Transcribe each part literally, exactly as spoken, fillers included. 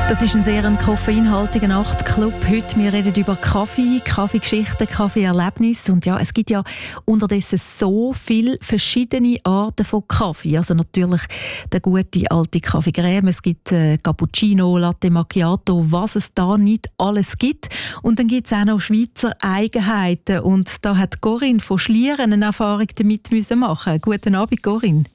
Das ist ein sehr ein koffeinhaltiger Nachtclub. Heute wir reden über Kaffee, Kaffeegeschichten, Kaffeeerlebnisse. Und ja, es gibt ja unterdessen so viele verschiedene Arten von Kaffee. Also natürlich der gute alte Kaffeecreme, es gibt äh, Cappuccino, Latte Macchiato, was es da nicht alles gibt. Und dann gibt es auch noch Schweizer Eigenheiten. Und da hat Corinne von Schlieren eine Erfahrung damit müssen machen. Guten Abend, Corinne.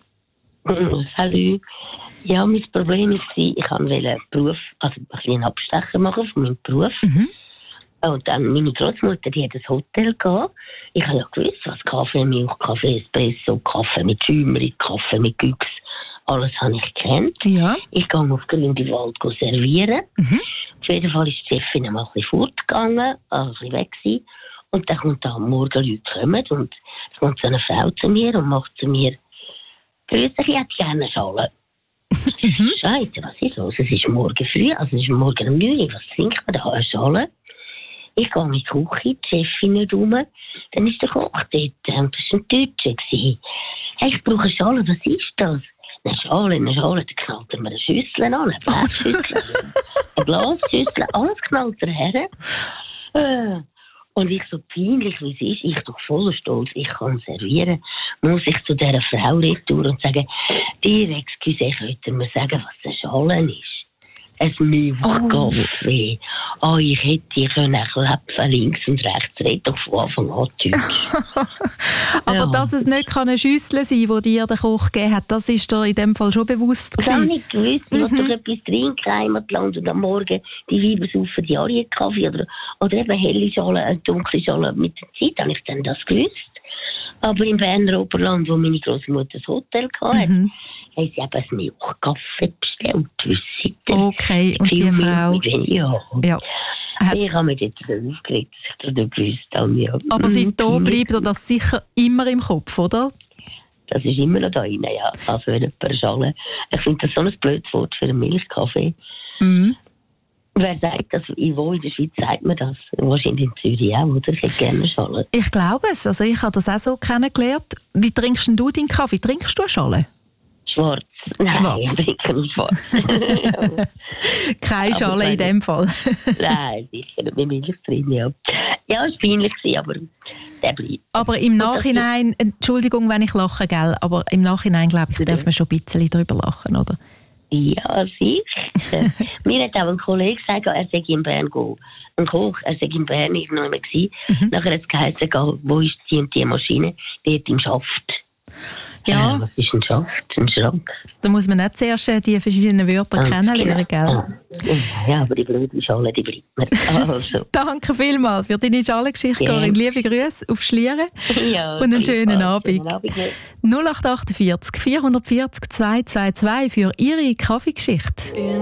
Hallo. Ja, mein Problem war, ich wollte einen Beruf, also ein einen Abstecher machen von meinem Beruf. Mhm. Und dann meine Großmutter, die hat ein Hotel gehabt. Ich habe ja gewusst, was Kaffee, Milch, Kaffee, Espresso, Kaffee mit Schäumeri, Kaffee mit Güchs, alles habe ich gekannt. Ja. Ich gehe auf Grindelwald servieren. Mhm. Auf jeden Fall ist die Chefin mal ein bisschen fortgegangen, also ein bisschen weg gewesen. Und dann kommt da am Morgen Leute kommen und es kommt so eine Frau zu mir und macht zu mir: Grüß dich, ich hätte gerne eine Schale. Mhm. Scheiße, was ist los? Es ist morgen früh, also es ist morgen um neun Uhr. Was trinkt man da? Eine Schale? Ich gehe in die Küche, die Chefin nicht rum. Dann ist der Koch dort und das war ein Deutscher. Hey, ich brauche eine Schale, was ist das? Eine Schale, eine Schale, dann knallt er mir eine Schüssel an, eine Blechschüssel, eine Glasschüssel, alles knallt er her. Äh. Und ich so peinlich, wie es ist, ich doch voller Stolz, ich kann servieren, muss ich zu dieser Frau retour und sagen: Dir, excuse, könnt ihr mir sagen, was eine Schale ist? Ein Milchkaffee. Oh. oh, ich hätte können Kläpfen links und rechts reden, doch von Anfang an Deutsch. Aber ja. Dass es nicht eine Schüssel sein kann, die dir der Koch gegeben hat, das ist dir in dem Fall schon bewusst gewesen? Ich habe nicht gewusst, ich wollte doch etwas trinken, Heimatland, und am Morgen die Weiber saufen die alle Kaffee oder, oder eben helle Schale, eine dunkle Schale. Mit der Zeit habe ich dann das gewusst. Aber im Berner Oberland, wo meine Großmutter das Hotel hatte, mhm. haben sie eben einen Milchkaffee bestellt. Okay, und die Frau... Ja. ja. Ich habe mich jetzt aufgeregt, dass ich das nicht gewusst habe. Ja. Aber seitdem bleibt dir das sicher immer im Kopf, oder? Das ist immer noch da rein, ja. Also wenn jemand eine Schale... Ich finde das so ein blödes Wort für einen Milchkaffee. Mhm. Wer sagt das? Wo in der Schweiz sagt man das? Wahrscheinlich in Zürich auch, oder? Ich hätte gerne eine Schale. Ich glaube es. Also ich habe das auch so kennengelernt. Wie trinkst denn du deinen Kaffee? Trinkst du eine Schale? Schwarz. Nein, schwarz. Ich trinke nicht schwarz. Keine Schale aber in dem Fall. Nein, sicher nicht mit Milch drin, ja. Ja, es war peinlich, aber der bleibt. Aber im Nachhinein, Entschuldigung, wenn ich lache, gell, aber im Nachhinein, glaube ich, dürfen wir schon ein bisschen darüber lachen, oder? Ja, sicher. Mir hat auch ein Kollege gesagt, er sei in Bern gehen. Ein Koch, er sei in Bern irgendwo gewesen. Mhm. Nachher hat es geheißen, wo ist die und die Maschine? Die hat im Schaft. Ja. Äh, was ist ein Schaft? Ein Schrank? Da muss man nicht zuerst die verschiedenen Wörter ah, kennenlernen, genau. gell? Ja, aber die blöde Schale, die bleibt mir. Also. Danke vielmals für deine Schalengeschichte, yeah. Corinne. Liebe Grüße auf Schlieren ja, und einen schönen Abend. Abend. null acht acht vier vier vier zwanzig zwei zwei zwei für Ihre Kaffeegeschichte.